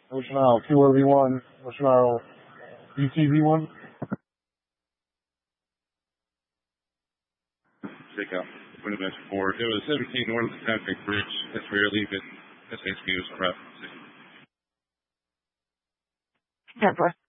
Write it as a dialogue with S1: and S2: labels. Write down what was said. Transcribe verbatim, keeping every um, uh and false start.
S1: Ocean Isle, Q R V one, Ocean Isle, U T V one.
S2: Take out. Windows four. It was seventeen north of the Pacific Bridge. That's where you leave it. That's excuse crap.
S3: ten four.